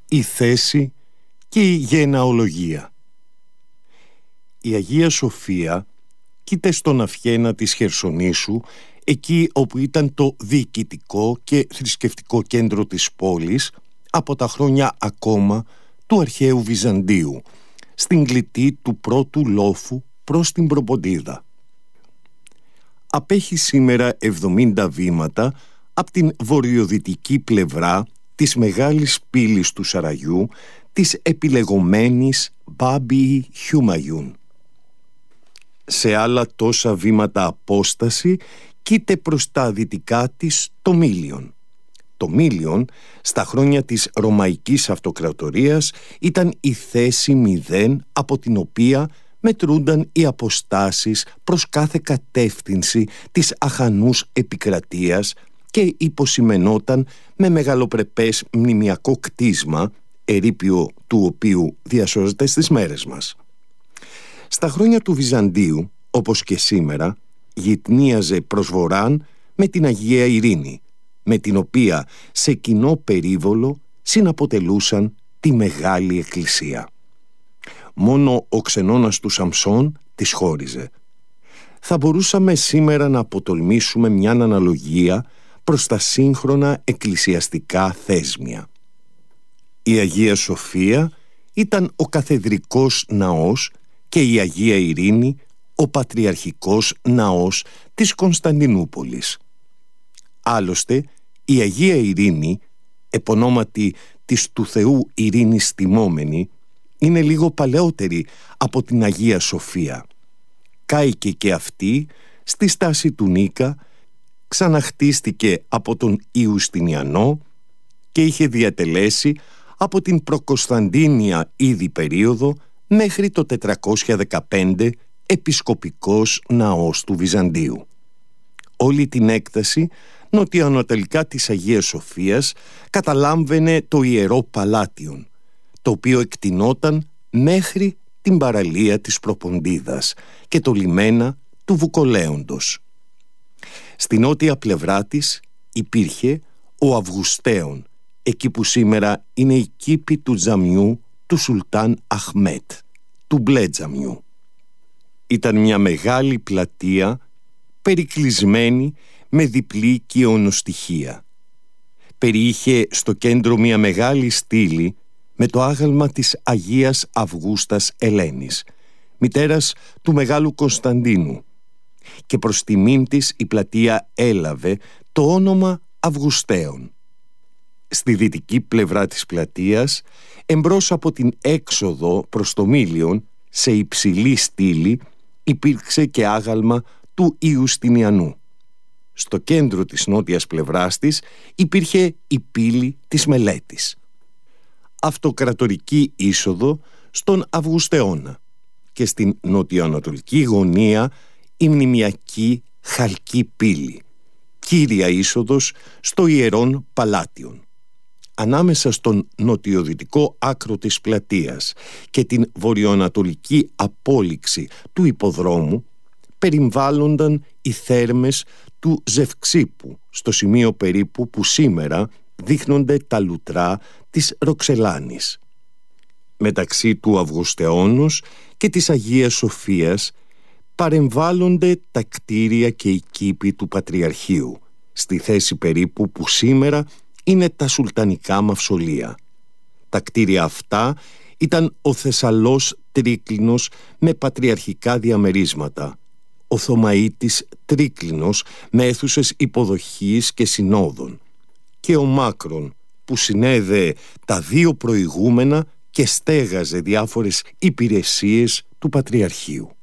η θέση και η γεναολογία. Η Αγία Σοφία κοίται στον αυχένα της Χερσονήσου, εκεί όπου ήταν το διοικητικό και θρησκευτικό κέντρο της πόλης από τα χρόνια ακόμα του αρχαίου Βυζαντίου, στην κλητή του πρώτου λόφου προς την Προποντίδα. Απέχει σήμερα 70 βήματα από την βορειοδυτική πλευρά της μεγάλης πύλης του Σαραγιού, της επιλεγωμένης Μπάμπι Χιούμαγιουν. Σε άλλα τόσα βήματα απόσταση κοίται προς τα δυτικά της το Μήλιον. Το Μήλιον, στα χρόνια της Ρωμαϊκής Αυτοκρατορίας, ήταν η θέση 0 από την οποία μετρούνταν οι αποστάσεις προς κάθε κατεύθυνση της αχανούς επικρατείας και υποσημενόταν με μεγαλοπρεπές μνημιακό κτίσμα, ερείπιο του οποίου διασώζεται στις μέρες μας. Στα χρόνια του Βυζαντίου, όπως και σήμερα, γυτνίαζε προς βορράν με την Αγία Ειρήνη, με την οποία σε κοινό περίβολο συναποτελούσαν τη Μεγάλη Εκκλησία. Μόνο ο ξενώνας του Σαμψών της χώριζε. Θα μπορούσαμε σήμερα να αποτολμήσουμε μια αναλογία προς τα σύγχρονα εκκλησιαστικά θέσμια. Η Αγία Σοφία ήταν ο καθεδρικός ναός και η Αγία Ειρήνη ο πατριαρχικός ναός της Κωνσταντινούπολης. Άλλωστε, η Αγία Ειρήνη, επωνόματι της του Θεού Ειρήνης τιμόμενη, είναι λίγο παλαιότερη από την Αγία Σοφία. Κάηκε και αυτή στη στάση του Νίκα, ξαναχτίστηκε από τον Ιουστινιανό και είχε διατελέσει από την προκωνσταντίνια ήδη περίοδο μέχρι το 415 επισκοπικός ναός του Βυζαντίου. Όλη την έκταση νοτιοανατολικά της Αγίας Σοφίας καταλάμβαινε το Ιερό Παλάτιον, το οποίο εκτινόταν μέχρι την παραλία της Προποντίδας και το λιμένα του Βουκολέοντος. Στη νότια πλευρά της υπήρχε ο Αυγουστέων, εκεί που σήμερα είναι η κήπη του τζαμιού του Σουλτάν Αχμέτ, του μπλε τζαμιού. Ήταν μια μεγάλη πλατεία περικλεισμένη με διπλή κοιονοστοιχεία. Περιείχε στο κέντρο μια μεγάλη στήλη με το άγαλμα της Αγίας Αυγούστας Ελένης, μητέρας του Μεγάλου Κωνσταντίνου, και προς τιμήν της η πλατεία έλαβε το όνομα Αυγουστέων. Στη δυτική πλευρά της πλατείας, εμπρός από την έξοδο προς το Μήλιον, σε υψηλή στήλη, υπήρξε και άγαλμα του Ιουστινιανού. Στο κέντρο της νότιας πλευράς της υπήρχε η πύλη της Μελέτης. Αυτοκρατορική είσοδο στον Αυγουστεώνα και στην νοτιοανατολική γωνία η μνημιακή Χαλκή πύλη, κύρια είσοδος στο Ιερόν Παλάτιον. Ανάμεσα στον νοτιοδυτικό άκρο της πλατείας και την βορειοανατολική απόλυξη του υποδρόμου περιβάλλονταν οι θέρμες του Ζευξήπου, στο σημείο περίπου που σήμερα δείχνονται τα λουτρά της Ροξελάνης. Μεταξύ του Αυγουστεώνος και της Αγίας Σοφίας παρεμβάλλονται τα κτίρια και οι κήποι του Πατριαρχείου, στη θέση περίπου που σήμερα είναι τα Σουλτανικά Μαυσολεία. Τα κτίρια αυτά ήταν ο Θεσσαλός Τρίκλινος με πατριαρχικά διαμερίσματα, ο Θωμαΐτης Τρίκλινος με αίθουσες υποδοχής και συνόδων και ο Μάκρον που συνέδεε τα δύο προηγούμενα και στέγαζε διάφορες υπηρεσίες του Πατριαρχείου.